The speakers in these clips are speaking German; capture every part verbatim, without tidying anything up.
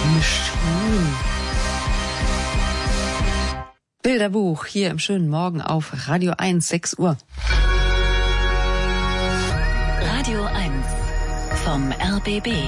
Machine. Bilderbuch hier im schönen Morgen auf Radio eins, sechs Uhr. Radio eins vom R B B.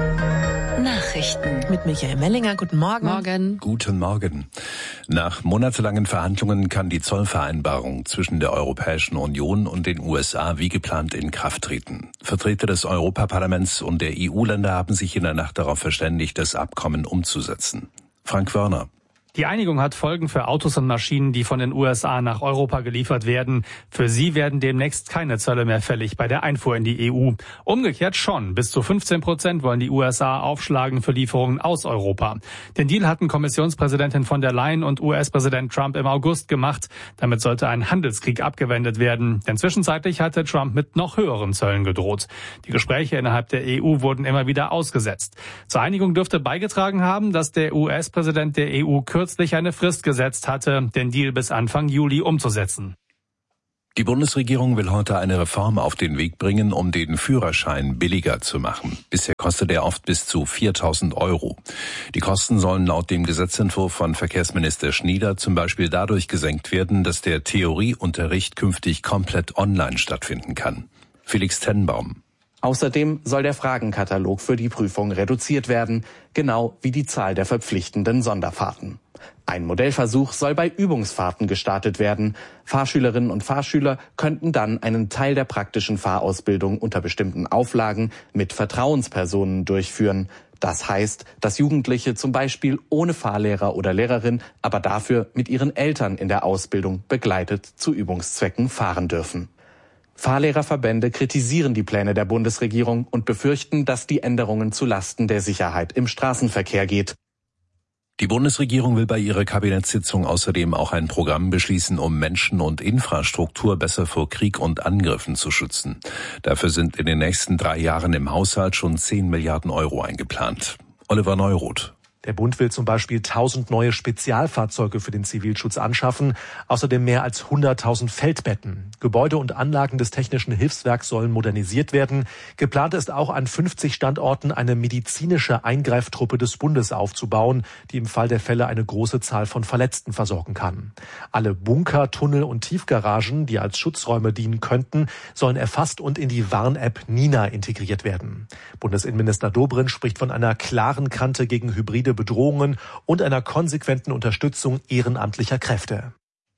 Nachrichten mit Michael Mellinger. Guten Morgen. Morgen. Guten Morgen. Nach monatelangen Verhandlungen kann die Zollvereinbarung zwischen der Europäischen Union und den U S A wie geplant in Kraft treten. Vertreter des Europaparlaments und der E U-Länder haben sich in der Nacht darauf verständigt, das Abkommen umzusetzen. Frank Wörner. Die Einigung hat Folgen für Autos und Maschinen, die von den U S A nach Europa geliefert werden. Für sie werden demnächst keine Zölle mehr fällig bei der Einfuhr in die E U. Umgekehrt schon. Bis zu fünfzehn Prozent wollen die U S A aufschlagen für Lieferungen aus Europa. Den Deal hatten Kommissionspräsidentin von der Leyen und U S-Präsident Trump im August gemacht. Damit sollte ein Handelskrieg abgewendet werden. Denn zwischenzeitlich hatte Trump mit noch höheren Zöllen gedroht. Die Gespräche innerhalb der E U wurden immer wieder ausgesetzt. Zur Einigung dürfte beigetragen haben, dass der U S-Präsident der E U kürzlich eine Frist gesetzt hatte, den Deal bis Anfang Juli umzusetzen. Die Bundesregierung will heute eine Reform auf den Weg bringen, um den Führerschein billiger zu machen. Bisher kostet er oft bis zu viertausend Euro. Die Kosten sollen laut dem Gesetzentwurf von Verkehrsminister Schnieder zum Beispiel dadurch gesenkt werden, dass der Theorieunterricht künftig komplett online stattfinden kann. Felix Tenbaum. Außerdem soll der Fragenkatalog für die Prüfung reduziert werden, genau wie die Zahl der verpflichtenden Sonderfahrten. Ein Modellversuch soll bei Übungsfahrten gestartet werden. Fahrschülerinnen und Fahrschüler könnten dann einen Teil der praktischen Fahrausbildung unter bestimmten Auflagen mit Vertrauenspersonen durchführen. Das heißt, dass Jugendliche zum Beispiel ohne Fahrlehrer oder Lehrerin, aber dafür mit ihren Eltern in der Ausbildung begleitet zu Übungszwecken fahren dürfen. Fahrlehrerverbände kritisieren die Pläne der Bundesregierung und befürchten, dass die Änderungen zulasten der Sicherheit im Straßenverkehr geht. Die Bundesregierung will bei ihrer Kabinettssitzung außerdem auch ein Programm beschließen, um Menschen und Infrastruktur besser vor Krieg und Angriffen zu schützen. Dafür sind in den nächsten drei Jahren im Haushalt schon zehn Milliarden Euro eingeplant. Oliver Neuroth. Der Bund will zum Beispiel tausend neue Spezialfahrzeuge für den Zivilschutz anschaffen, außerdem mehr als hunderttausend Feldbetten. Gebäude und Anlagen des Technischen Hilfswerks sollen modernisiert werden. Geplant ist auch, an fünfzig Standorten eine medizinische Eingreiftruppe des Bundes aufzubauen, die im Fall der Fälle eine große Zahl von Verletzten versorgen kann. Alle Bunker, Tunnel und Tiefgaragen, die als Schutzräume dienen könnten, sollen erfasst und in die Warn-App Nina integriert werden. Bundesinnenminister Dobrindt spricht von einer klaren Kante gegen hybride Bedrohungen und einer konsequenten Unterstützung ehrenamtlicher Kräfte.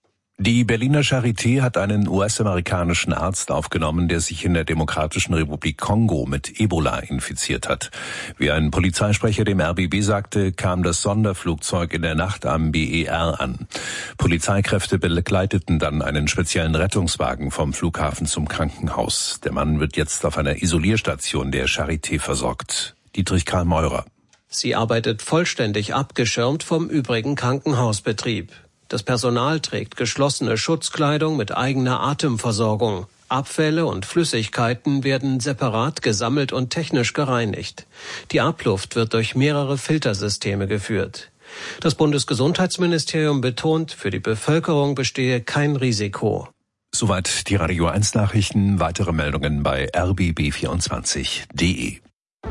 Die Berliner Charité hat einen U S-amerikanischen Arzt aufgenommen, der sich in der Demokratischen Republik Kongo mit Ebola infiziert hat. Wie ein Polizeisprecher dem R B B sagte, kam das Sonderflugzeug in der Nacht am B E R an. Polizeikräfte begleiteten dann einen speziellen Rettungswagen vom Flughafen zum Krankenhaus. Der Mann wird jetzt auf einer Isolierstation der Charité versorgt. Dietrich Karl Meurer. Sie arbeitet vollständig abgeschirmt vom übrigen Krankenhausbetrieb. Das Personal trägt geschlossene Schutzkleidung mit eigener Atemversorgung. Abfälle und Flüssigkeiten werden separat gesammelt und technisch gereinigt. Die Abluft wird durch mehrere Filtersysteme geführt. Das Bundesgesundheitsministerium betont, für die Bevölkerung bestehe kein Risiko. Soweit die Radio eins Nachrichten. Weitere Meldungen bei r b b vierundzwanzig punkt d e.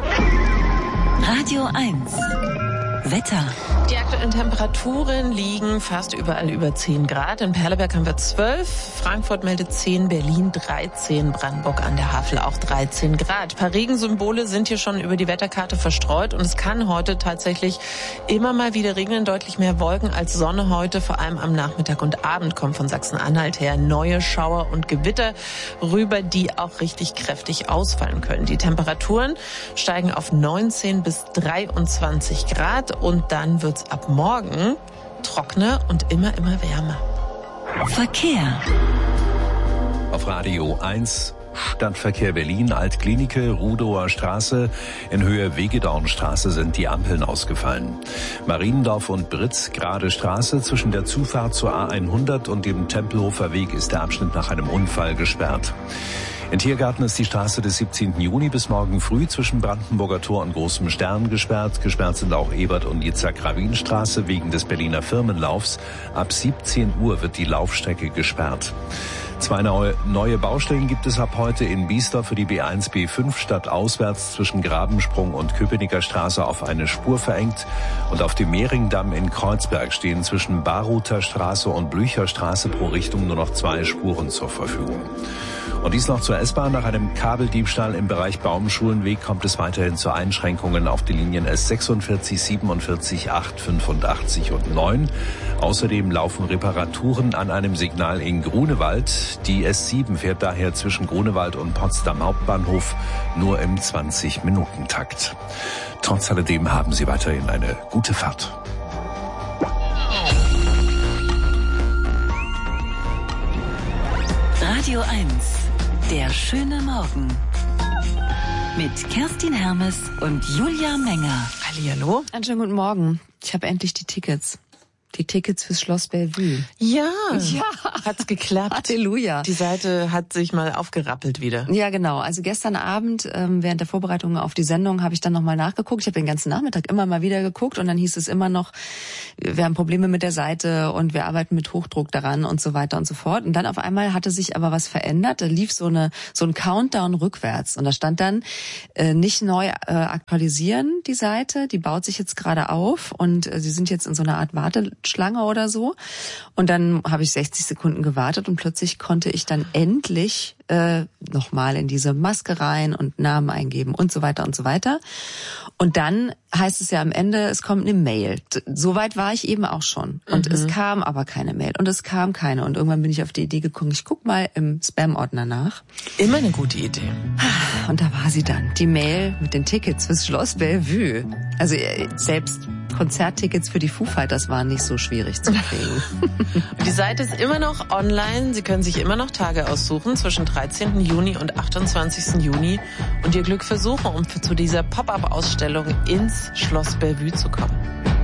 Radio eins. Wetter. Die aktuellen Temperaturen liegen fast überall über zehn Grad. In Perleberg haben wir zwölf, Frankfurt meldet zehn, Berlin dreizehn, Brandenburg an der Havel auch dreizehn Grad. Ein paar Regensymbole sind hier schon über die Wetterkarte verstreut und es kann heute tatsächlich immer mal wieder regnen. Deutlich mehr Wolken als Sonne heute, vor allem am Nachmittag und Abend kommen von Sachsen-Anhalt her neue Schauer und Gewitter rüber, die auch richtig kräftig ausfallen können. Die Temperaturen steigen auf neunzehn bis dreiundzwanzig Grad. Und dann wird's ab morgen trockener und immer, immer wärmer. Verkehr. Auf Radio eins Stadtverkehr Berlin, Altklinike, Rudower Straße. In Höhe Wegedornstraße sind die Ampeln ausgefallen. Mariendorf und Britz, Gerade Straße. Zwischen der Zufahrt zur A hundert und dem Tempelhofer Weg ist der Abschnitt nach einem Unfall gesperrt. In Tiergarten ist die Straße des siebzehnten Juni bis morgen früh zwischen Brandenburger Tor und Großem Stern gesperrt. Gesperrt sind auch Ebert- und Itzhak-Rabin-Straße wegen des Berliner Firmenlaufs. Ab siebzehn Uhr wird die Laufstrecke gesperrt. Zwei neue Baustellen gibt es ab heute in Biesdorf für die B eins B fünf stadtauswärts zwischen Grabensprung und Köpenicker Straße auf eine Spur verengt. Und auf dem Mehringdamm in Kreuzberg stehen zwischen Baruther Straße und Blücher Straße pro Richtung nur noch zwei Spuren zur Verfügung. Und dies noch zur S-Bahn. Nach einem Kabeldiebstahl im Bereich Baumschulenweg kommt es weiterhin zu Einschränkungen auf die Linien S sechsundvierzig, siebenundvierzig, acht, fünfundachtzig und neun. Außerdem laufen Reparaturen an einem Signal in Grunewald. Die S sieben fährt daher zwischen Grunewald und Potsdam Hauptbahnhof nur im zwanzig-Minuten-Takt. Trotz alledem haben Sie weiterhin eine gute Fahrt. Radio eins. Der schöne Morgen. Mit Kerstin Hermes und Julia Menger. Hallihallo. Einen schönen guten Morgen. Ich habe endlich die Tickets. Die Tickets fürs Schloss Bellevue. Ja, ja, hat's geklappt. Halleluja. Die Seite hat sich mal aufgerappelt wieder. Ja, genau. Also gestern Abend ähm, während der Vorbereitung auf die Sendung habe ich dann nochmal nachgeguckt. Ich habe den ganzen Nachmittag immer mal wieder geguckt und dann hieß es immer noch, wir haben Probleme mit der Seite und wir arbeiten mit Hochdruck daran und so weiter und so fort. Und dann auf einmal hatte sich aber was verändert. Da lief so eine so ein Countdown rückwärts und da stand dann äh, nicht neu äh, aktualisieren die Seite. Die baut sich jetzt gerade auf und äh, sie sind jetzt in so einer Art Warte Schlange oder so. Und dann habe ich sechzig Sekunden gewartet und plötzlich konnte ich dann endlich äh, nochmal in diese Maske rein und Namen eingeben und so weiter und so weiter. Und dann heißt es ja am Ende, es kommt eine Mail. Soweit war ich eben auch schon. Und mhm. es kam aber keine Mail. Und es kam keine. Und irgendwann bin ich auf die Idee gekommen, ich guck mal im Spam-Ordner nach. Immer eine gute Idee. Und da war sie dann. Die Mail mit den Tickets fürs Schloss Bellevue. Also selbst Konzerttickets für die Foo Fighters waren nicht so schwierig zu kriegen. Die Seite ist immer noch online. Sie können sich immer noch Tage aussuchen zwischen dreizehnten Juni und achtundzwanzigsten Juni und Ihr Glück versuchen, um zu dieser Pop-up-Ausstellung ins Schloss Bellevue zu kommen.